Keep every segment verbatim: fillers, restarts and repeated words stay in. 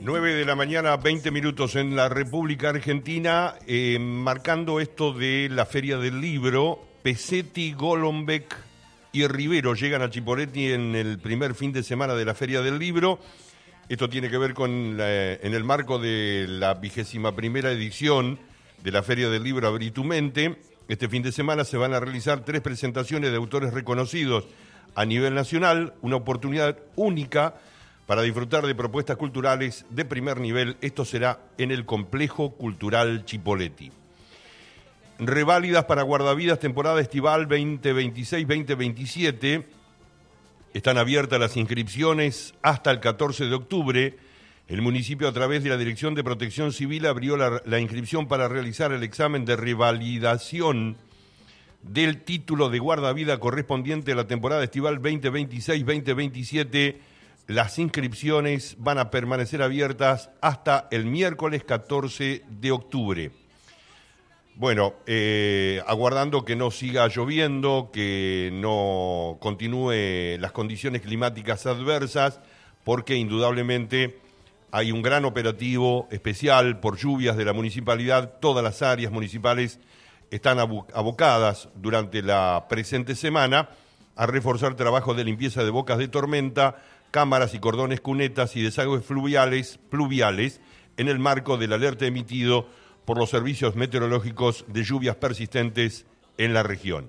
nueve de la mañana, veinte minutos en la República Argentina, eh, marcando esto de la Feria del Libro. Pesetti, Golombek y Rivero llegan a Chipoleti en el primer fin de semana de la Feria del Libro. Esto tiene que ver con la, en el marco de la vigésima primera edición de la Feria del Libro Abrí tu Mente. Este fin de semana se van a realizar tres presentaciones de autores reconocidos a nivel nacional, una oportunidad única para disfrutar de propuestas culturales de primer nivel. Esto será en el Complejo Cultural Chipoleti. Reválidas para guardavidas temporada estival veinte veintiséis veinte veintisiete. Están abiertas las inscripciones hasta el catorce de octubre. El municipio, a través de la Dirección de Protección Civil, abrió la, la inscripción para realizar el examen de revalidación del título de guardavida correspondiente a la temporada estival veinte veintiséis veinte veintisiete. Las inscripciones van a permanecer abiertas hasta el miércoles catorce de octubre. Bueno, eh, aguardando que no siga lloviendo, que no continúe las condiciones climáticas adversas, porque indudablemente hay un gran operativo especial por lluvias de la municipalidad. Todas las áreas municipales están abocadas durante la presente semana a reforzar trabajos de limpieza de bocas de tormenta, cámaras y cordones cunetas y desagües fluviales, pluviales en el marco del alerta emitido por los servicios meteorológicos de lluvias persistentes en la región.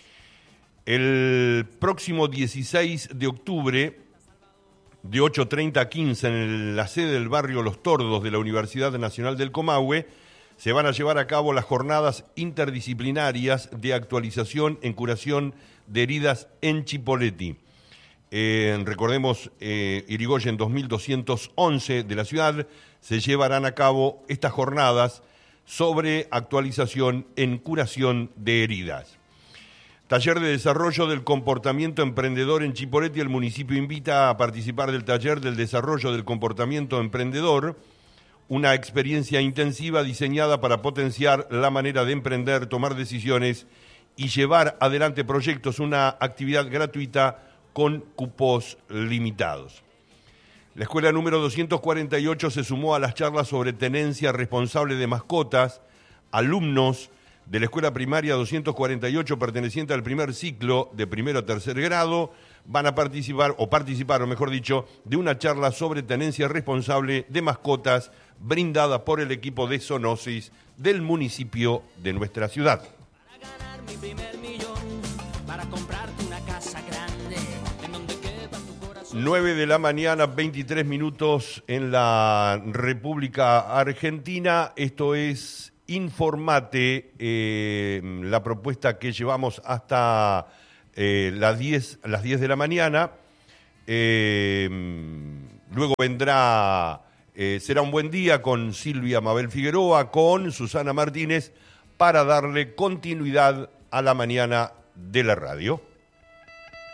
El próximo dieciséis de octubre, de ocho treinta a quince, en la sede del barrio Los Tordos de la Universidad Nacional del Comahue, se van a llevar a cabo las jornadas interdisciplinarias de actualización en curación de heridas en Chipoleti. Eh, recordemos, eh, Irigoyen dos mil doscientos once de la ciudad, se llevarán a cabo estas jornadas sobre actualización en curación de heridas. Taller de desarrollo del comportamiento emprendedor en Chipoleti. El municipio invita a participar del taller del desarrollo del comportamiento emprendedor, una experiencia intensiva diseñada para potenciar la manera de emprender, tomar decisiones y llevar adelante proyectos, una actividad gratuita con cupos limitados. La escuela número doscientos cuarenta y ocho se sumó a las charlas sobre tenencia responsable de mascotas. Alumnos de la escuela primaria doscientos cuarenta y ocho, perteneciente al primer ciclo de primero a tercer grado, van a participar, o participaron, mejor dicho, de una charla sobre tenencia responsable de mascotas brindada por el equipo de zoonosis del municipio de nuestra ciudad. Para ganar mi primer millón, para comprarte una casa grande, en donde quepa tu corazón. nueve de la mañana, veintitrés minutos en la República Argentina. Esto es Informate, eh, la propuesta que llevamos hasta eh, las diez, las diez de la mañana. Eh, luego vendrá, eh, será un buen día con Silvia Mabel Figueroa, con Susana Martínez, para darle continuidad a la mañana de la radio.